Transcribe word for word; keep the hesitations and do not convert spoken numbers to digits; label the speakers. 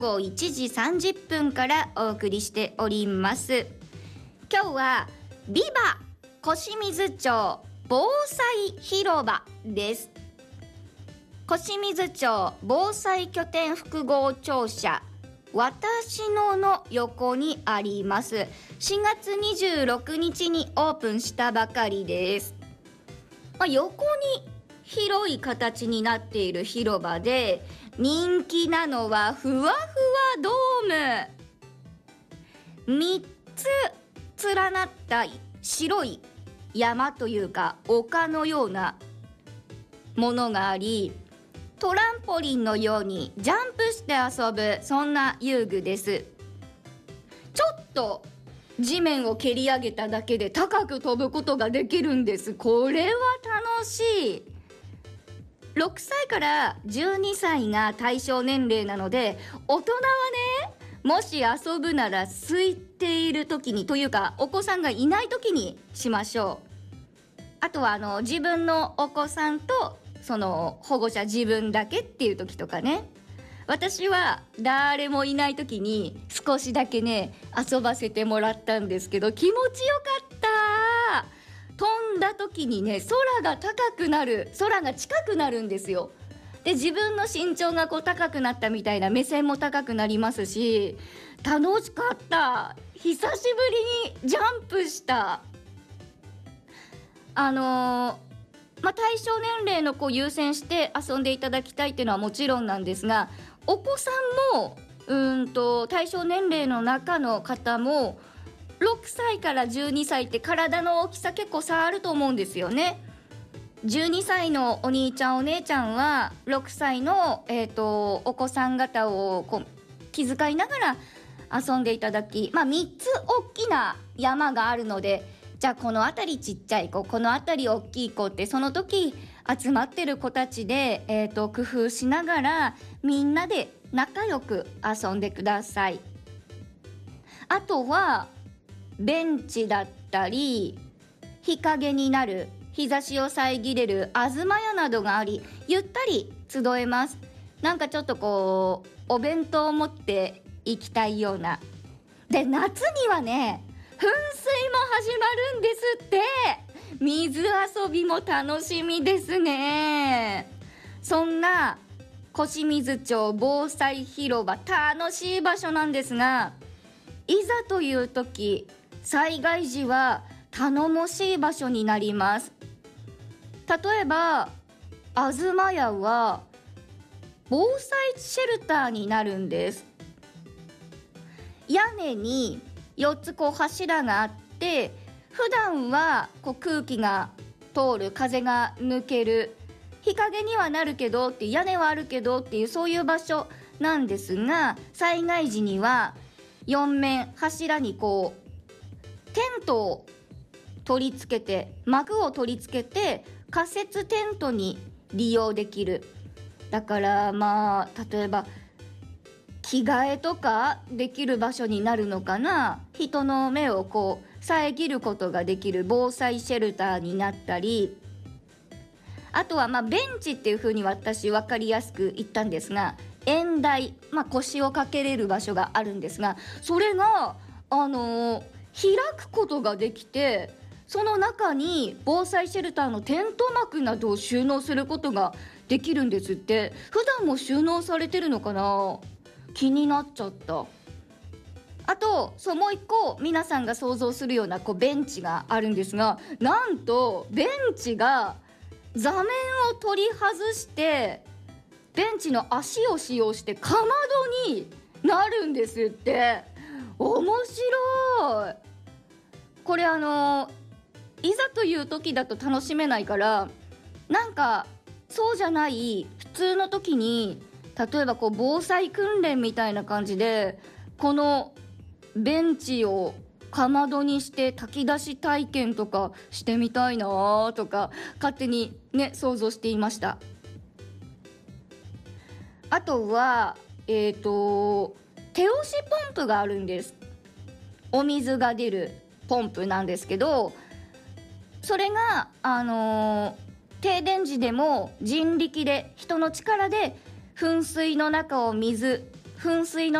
Speaker 1: 午後いちじさんじゅっぷんからお送りしております。今日はビバ小清水町防災広場です。小清水町防災拠点複合庁舎私のの横にあります。しがつにじゅうろくにちにオープンしたばかりです。まあ、横に広い形になっている広場で人気なのはふわふわドーム。みっつ連なった白い山というか丘のようなものがあり、トランポリンのようにジャンプして遊ぶ、そんな遊具です。ちょっと地面を蹴り上げただけで高く飛ぶことができるんです。これは楽しい。ろくさいからじゅうにさいが対象年齢なので、大人はね、もし遊ぶなら空いている時にというかお子さんがいない時にしましょう。あとはあの自分のお子さんとその保護者自分だけっていう時とかね。私は誰もいない時に少しだけね遊ばせてもらったんですけど、気持ちよかった。飛んだ時にね、空が高くなる、空が近くなるんですよ。で、自分の身長がこう高くなったみたいな、目線も高くなりますし、楽しかった。久しぶりにジャンプした。あのーまあ、対象年齢の子を優先して遊んでいただきたいっていうのはもちろんなんですが、お子さんもうーんと対象年齢の中の方もろくさいからじゅうにさいって体の大きさ結構差あると思うんですよね。じゅうにさいのお兄ちゃんお姉ちゃんはろくさいの、えーと、お子さん方をこう気遣いながら遊んでいただき、まあ、みっつ大きな山があるので、じゃあこの辺りちっちゃい子、この辺り大きい子ってその時集まってる子たちで、えーと、工夫しながらみんなで仲良く遊んでください。あとはベンチだったり日陰になる、日差しを遮れる東屋などがあり、ゆったり集えます。なんかちょっとこうお弁当を持って行きたいような。で、夏にはね、噴水も始まるんですって。水遊びも楽しみですね。そんな小清水町防災広場、楽しい場所なんですが、いざという時、災害時は頼もしい場所になります。例えば東屋は防災シェルターになるんです。屋根によっつこう柱があって、普段はこう空気が通る、風が抜ける、日陰にはなるけどっていう、屋根はあるけどっていう、そういう場所なんですが、災害時にはよんめん柱にこうテントを取り付けて、幕を取り付けて仮設テントに利用できる。だからまあ例えば着替えとかできる場所になるのかな。人の目をこう遮ることができる防災シェルターになったり、あとはまあベンチっていう風に私分かりやすく言ったんですが、縁台、まあ、腰をかけれる場所があるんですが、それがあのー、開くことができて、その中に防災シェルターのテント幕などを収納することができるんですって。普段も収納されてるのかな、気になっちゃった。あとそうもう一個皆さんが想像するようなこうベンチがあるんですが、なんとベンチが座面を取り外してベンチの足を使用してかまどになるんですって。面白い。これあのいざという時だと楽しめないから、なんかそうじゃない普通の時に、例えばこう防災訓練みたいな感じでこのベンチをかまどにして炊き出し体験とかしてみたいなとか勝手にね想像していました。あとはえーと手押しポンプがあるんです。お水が出るポンプなんですけど、それがあのー、停電時でも人力で、人の力で噴水の中を水噴水の